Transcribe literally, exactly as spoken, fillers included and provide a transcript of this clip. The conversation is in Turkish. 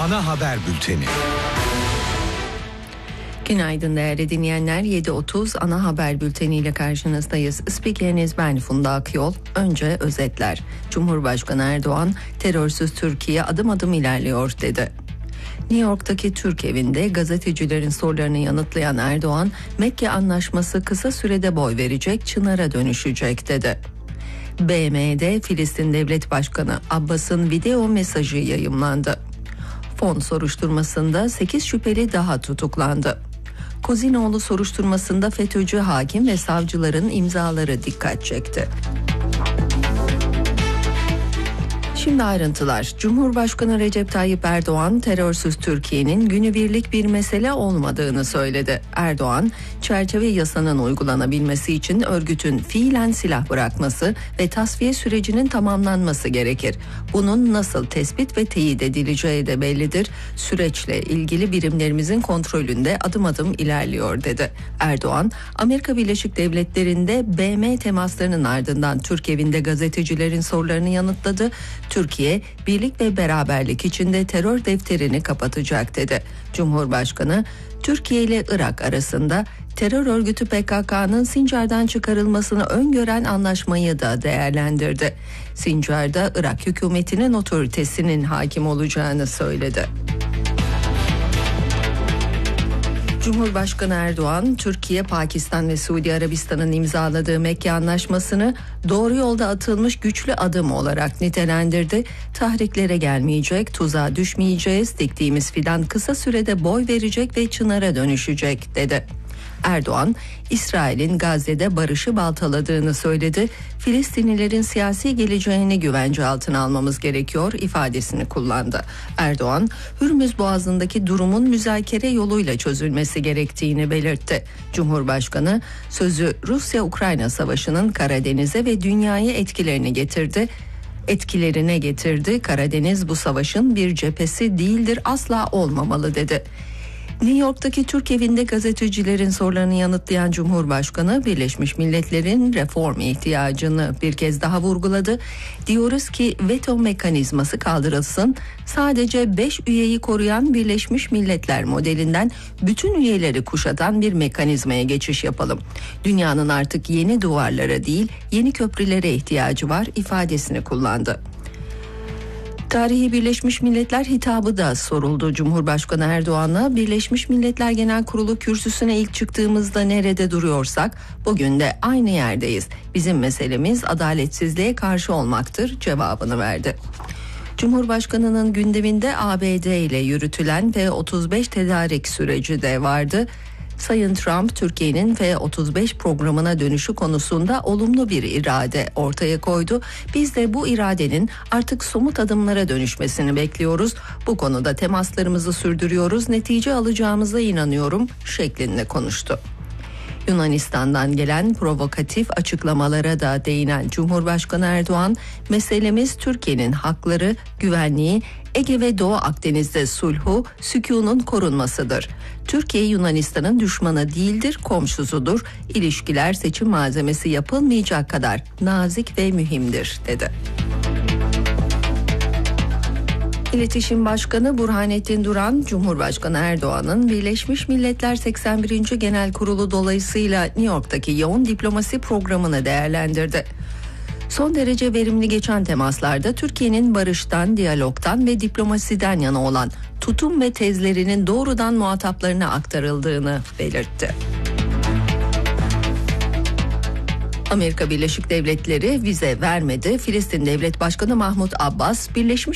Ana haber bülteni. Günaydın değerli dinleyenler. yedi otuz ana haber bülteniyle karşınızdayız. Spikeriniz ben Funda Akyol. Önce özetler. Cumhurbaşkanı Erdoğan, terörsüz Türkiye adım adım ilerliyor dedi. New York'taki Türk evinde gazetecilerin sorularını yanıtlayan Erdoğan, Mekke Anlaşması kısa sürede boy verecek, çınara dönüşecek dedi. B M'de Filistin Devlet Başkanı Abbas'ın video mesajı yayımlandı. Fon soruşturmasında sekiz şüpheli daha tutuklandı. Kozinoğlu soruşturmasında FETÖ'cü hakim ve savcıların imzaları dikkat çekti. Şimdi ayrıntılar. Cumhurbaşkanı Recep Tayyip Erdoğan, terörsüz Türkiye'nin günübirlik bir mesele olmadığını söyledi. Erdoğan, çerçeve yasanın uygulanabilmesi için örgütün fiilen silah bırakması ve tasfiye sürecinin tamamlanması gerekir. Bunun nasıl tespit ve teyit edileceği de bellidir. Süreçle ilgili birimlerimizin kontrolünde adım adım ilerliyor dedi. Erdoğan, Amerika Birleşik Devletleri'nde B M temaslarının ardından Türk evinde gazetecilerin sorularını yanıtladı. Türkiye, birlik ve beraberlik içinde terör defterini kapatacak dedi. Cumhurbaşkanı, Türkiye ile Irak arasında terör örgütü P K K'nın Sincar'dan çıkarılmasını öngören anlaşmayı da değerlendirdi. Sincar'da Irak hükümetinin otoritesinin hakim olacağını söyledi. Cumhurbaşkanı Erdoğan, Türkiye, Pakistan ve Suudi Arabistan'ın imzaladığı Mekke Anlaşması'nı doğru yolda atılmış güçlü adım olarak nitelendirdi. Tahriklere gelmeyecek, tuzağa düşmeyeceğiz, diktiğimiz fidan kısa sürede boy verecek ve çınara dönüşecek dedi. Erdoğan, İsrail'in Gazze'de barışı baltaladığını söyledi. Filistinlilerin siyasi geleceğini güvence altına almamız gerekiyor ifadesini kullandı. Erdoğan, Hürmüz Boğazı'ndaki durumun müzakere yoluyla çözülmesi gerektiğini belirtti. Cumhurbaşkanı, sözü Rusya-Ukrayna savaşının Karadeniz'e ve dünyaya etkilerini getirdi. Etkilerine getirdi. Karadeniz bu savaşın bir cephesi değildir, asla olmamalı dedi. New York'taki Türk evinde gazetecilerin sorularını yanıtlayan Cumhurbaşkanı, Birleşmiş Milletler'in reform ihtiyacını bir kez daha vurguladı. Diyoruz ki veto mekanizması kaldırılsın. Sadece beş üyeyi koruyan Birleşmiş Milletler modelinden bütün üyeleri kuşatan bir mekanizmaya geçiş yapalım. Dünyanın artık yeni duvarlara değil, yeni köprülere ihtiyacı var ifadesini kullandı. Tarihi Birleşmiş Milletler hitabı da soruldu Cumhurbaşkanı Erdoğan'a. Birleşmiş Milletler Genel Kurulu kürsüsüne ilk çıktığımızda nerede duruyorsak bugün de aynı yerdeyiz. Bizim meselemiz adaletsizliğe karşı olmaktır cevabını verdi. Cumhurbaşkanının gündeminde A B D ile yürütülen F otuz beş tedarik süreci de vardı. Sayın Trump, Türkiye'nin F otuz beş programına dönüşü konusunda olumlu bir irade ortaya koydu. Biz de bu iradenin artık somut adımlara dönüşmesini bekliyoruz. Bu konuda temaslarımızı sürdürüyoruz. Netice alacağımıza inanıyorum şeklinde konuştu. Yunanistan'dan gelen provokatif açıklamalara da değinen Cumhurbaşkanı Erdoğan, meselemiz Türkiye'nin hakları, güvenliği, Ege ve Doğu Akdeniz'de sulhu, sükûnun korunmasıdır. Türkiye Yunanistan'ın düşmanı değildir, komşusudur. İlişkiler seçim malzemesi yapılmayacak kadar nazik ve mühimdir dedi. İletişim Başkanı Burhanettin Duran, Cumhurbaşkanı Erdoğan'ın Birleşmiş Milletler seksen birinci Genel Kurulu dolayısıyla New York'taki yoğun diplomasi programını değerlendirdi. Son derece verimli geçen temaslarda Türkiye'nin barıştan, diyalogtan ve diplomasiden yana olan tutum ve tezlerinin doğrudan muhataplarına aktarıldığını belirtti. Amerika Birleşik Devletleri vize vermedi. Filistin Devlet Başkanı Mahmut Abbas, Birleşmiş